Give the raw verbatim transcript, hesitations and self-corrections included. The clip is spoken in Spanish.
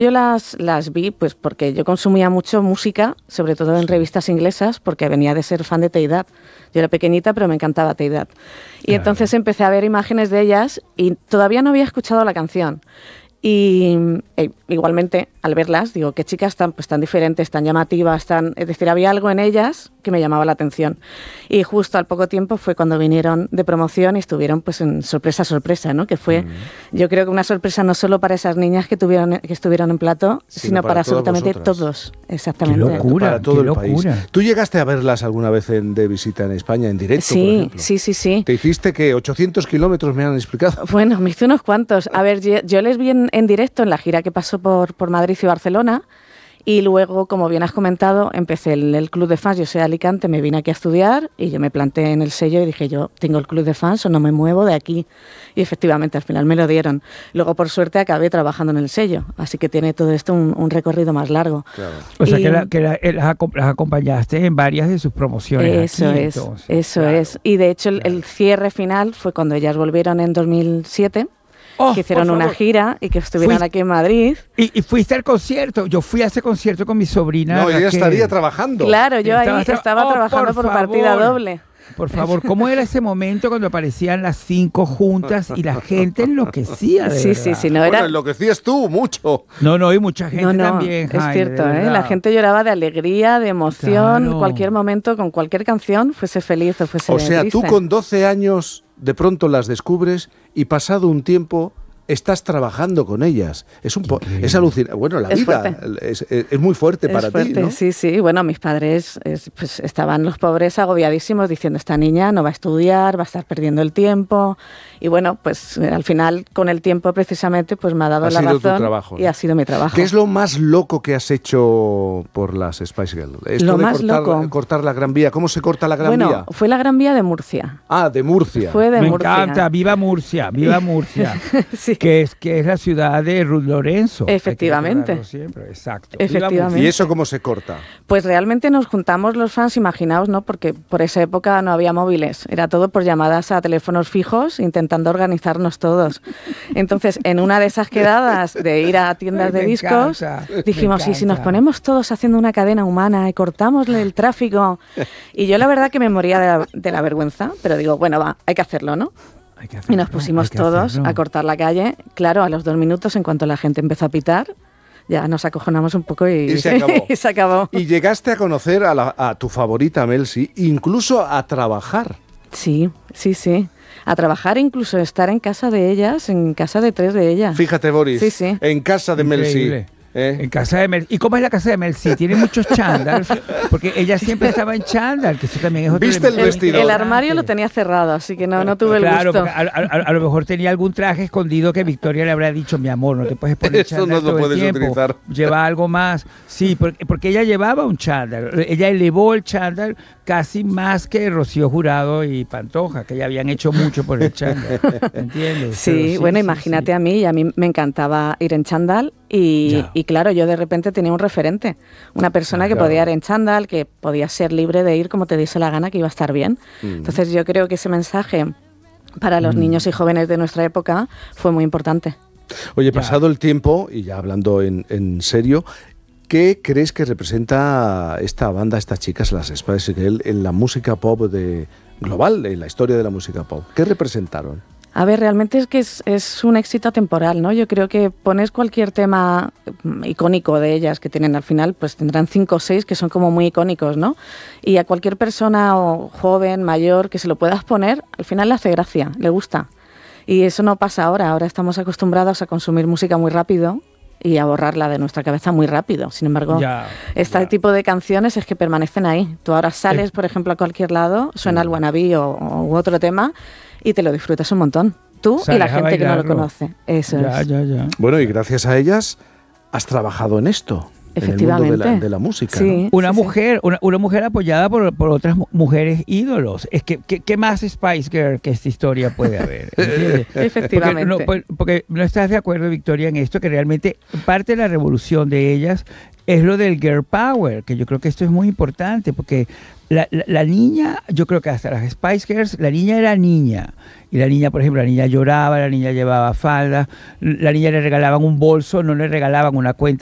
Yo las, las vi pues porque yo consumía mucho música, sobre todo en revistas inglesas, porque venía de ser fan de Teidad. Yo era pequeñita, pero me encantaba Teidad. Y claro. Entonces empecé a ver imágenes de ellas y todavía no había escuchado la canción. Y e, igualmente, al verlas, digo, qué chicas tan, pues, tan diferentes, tan llamativas, tan... Es decir, había algo en ellas que me llamaba la atención. Y justo al poco tiempo fue cuando vinieron de promoción y estuvieron pues en sorpresa, sorpresa, ¿no? Que fue, mm. yo creo que una sorpresa no solo para esas niñas que, tuvieron, que estuvieron en plató, sino, sino para, para absolutamente vosotras. Todos. Exactamente. Qué locura, para todo qué el locura. país. ¿Tú llegaste a verlas alguna vez en, de visita en España, en directo, sí, por ejemplo? Sí, sí, sí. ¿Te hiciste que ochocientos kilómetros me han explicado? Bueno, me hice unos cuantos. A ver, yo, yo les vi en, en directo en la gira que pasó por, por Madrid y Barcelona. Y luego, como bien has comentado, empecé el, el club de fans. Yo soy de Alicante, me vine aquí a estudiar y yo me planté en el sello y dije, yo tengo el club de fans o no me muevo de aquí. Y efectivamente, al final me lo dieron. Luego, por suerte, acabé trabajando en el sello. Así que tiene todo esto un, un recorrido más largo. Claro. O sea, y, que, la, que la, las, las acompañaste en varias de sus promociones. Eso aquí, es, entonces. eso claro. es. Y de hecho, el, claro. el cierre final fue cuando ellas volvieron en dos mil siete. Oh, que hicieron una gira y que estuvieron Fuiste, aquí en Madrid. Y, y fuiste al concierto. Yo fui a ese concierto con mi sobrina. No, ella Raquel. estaría trabajando. Claro, yo ahí estaba, estaba oh, trabajando por, por partida doble. Por favor, ¿cómo era ese momento cuando aparecían las cinco juntas y la gente enloquecía? De sí, verdad. sí, sí. No bueno, era... enloquecías tú mucho. No, no, y mucha gente no, no, también. Es Jaime, cierto, ¿eh? La gente lloraba de alegría, de emoción, claro. Cualquier momento, con cualquier canción, fuese feliz o fuese O sea, triste. tú con doce años de pronto las descubres y pasado un tiempo estás trabajando con ellas. Es un po es alucinante. Bueno, la es vida es, es, es muy fuerte es para fuerte, ti, ¿no? Sí, sí. Bueno, mis padres es, pues, estaban los pobres agobiadísimos diciendo, esta niña no va a estudiar, va a estar perdiendo el tiempo. Y bueno, pues al final, con el tiempo precisamente, pues me ha dado ha la sido razón. Tu trabajo, ¿no? Y ha sido mi trabajo. ¿Qué es lo más loco que has hecho por las Spice Girls? Esto lo de más cortar, loco. cortar la Gran Vía. ¿Cómo se corta la Gran bueno, Vía? Fue la Gran Vía de Murcia. Ah, de Murcia. Fue de Me Murcia. encanta. Viva Murcia, viva Murcia. sí. Que es, que es la ciudad de Ruth Lorenzo. Efectivamente. Siempre. Exacto. Efectivamente. ¿Y eso cómo se corta? Pues realmente nos juntamos los fans, imaginaos, ¿no? Porque por esa época no había móviles. Era todo por llamadas a teléfonos fijos, intentando organizarnos todos. Entonces, en una de esas quedadas de ir a tiendas de discos, encanta, dijimos, ¿y si nos ponemos todos haciendo una cadena humana y cortámosle el tráfico? Y yo la verdad que me moría de la, de la vergüenza, pero digo, bueno, va, hay que hacerlo, ¿no? Hay que hacerlo, y nos pusimos todos hacerlo. a cortar la calle. Claro, a los dos minutos, en cuanto la gente empezó a pitar, ya nos acojonamos un poco y, y, se, acabó. y se acabó. Y llegaste a conocer a, la, a tu favorita Mel C, incluso a trabajar. Sí, sí, sí. A trabajar, incluso estar en casa de ellas, en casa de tres de ellas. Fíjate, Boris, sí, sí. en casa de Mel C. ¿Eh? En casa de Mel. ¿Y cómo es la casa de Mel C? Tiene muchos chándal, porque ella siempre estaba en chándal, que eso también es otro. ¿Viste el vestido? El, el armario lo tenía cerrado, así que no, no tuve el claro, gusto. Claro, a, a, a lo mejor tenía algún traje escondido que Victoria le habrá dicho, mi amor, no te puedes poner chándal eso no todo lo puedes el tiempo. utilizar. Lleva algo más. Sí, porque, porque ella llevaba un chándal. Ella elevó el chándal casi más que Rocío Jurado y Pantoja, que ya habían hecho mucho por el chándal. ¿Entiendes? Sí, sí, bueno, sí, imagínate sí. a mí, y a mí me encantaba ir en chándal y, y claro, yo de repente tenía un referente, una persona ah, que claro. podía ir en chándal, que podía ser libre de ir como te diese la gana, que iba a estar bien. Mm. Entonces yo creo que ese mensaje para los mm. niños y jóvenes de nuestra época fue muy importante. Oye, pasado ya. el tiempo, y ya hablando en, en serio, ¿qué crees que representa esta banda, estas chicas, las Spice Girls, en la música pop de global, en la historia de la música pop? ¿Qué representaron? A ver, realmente es que es, es un éxito temporal, ¿no? Yo creo que pones cualquier tema icónico de ellas que tienen al final, pues tendrán cinco o seis que son como muy icónicos, ¿no? Y a cualquier persona o joven, mayor, que se lo puedas poner, al final le hace gracia, le gusta. Y eso no pasa ahora, ahora estamos acostumbrados a consumir música muy rápido y a borrarla de nuestra cabeza muy rápido. Sin embargo, ya, este ya. tipo de canciones es que permanecen ahí. Tú ahora sales, eh. por ejemplo, a cualquier lado, suena el Wannabe o, o u otro tema y te lo disfrutas un montón. Tú Sales y la gente que no lo conoce. Eso ya, es. Ya, ya. Bueno, y gracias a ellas has trabajado en esto. Efectivamente. En el mundo de la, de la música. Sí, ¿no? Una sí, mujer, una, una mujer apoyada por, por otras mujeres ídolos. Es que, ¿qué, qué más Spice Girl que esta historia puede haber? Efectivamente. Porque no, porque no estás de acuerdo, Victoria, en esto, que realmente parte de la revolución de ellas es lo del girl power, que yo creo que esto es muy importante, porque la, la, la niña, yo creo que hasta las Spice Girls, la niña era niña. Y la niña, por ejemplo, la niña lloraba, la niña llevaba falda, la niña le regalaban un bolso, no le regalaban una cuenta